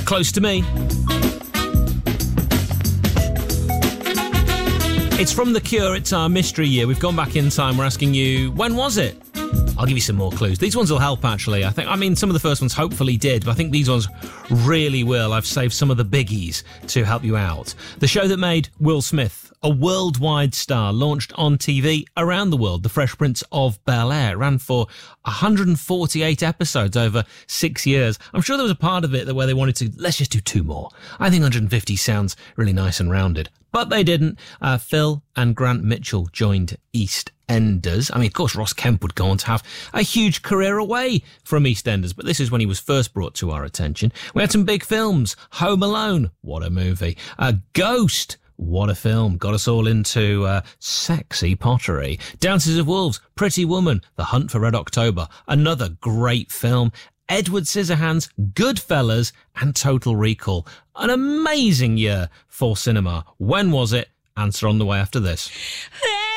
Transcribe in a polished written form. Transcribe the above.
Close to Me. It's from The Cure. It's our mystery year. We've gone back in time. We're asking you, when was it? I'll give you some more clues. These ones will help, actually. Some of the first ones hopefully did, but I think these ones really will. I've saved some of the biggies to help you out. The show that made Will Smith a worldwide star, launched on TV around the world, The Fresh Prince of Bel-Air. It ran for 148 episodes over 6 years. I'm sure there was a part of it where they wanted to, let's just do 2 more. I think 150 sounds really nice and rounded. But they didn't. Phil and Grant Mitchell joined EastEnders. Of course, Ross Kemp would go on to have a huge career away from EastEnders, but this is when he was first brought to our attention. We had some big films. Home Alone, what a movie. Ghost, what a film. Got us all into sexy pottery. Dances of Wolves, Pretty Woman, The Hunt for Red October, another great film. Edward Scissorhands, Goodfellas, and Total Recall. An amazing year for cinema. When was it? Answer on the way after this.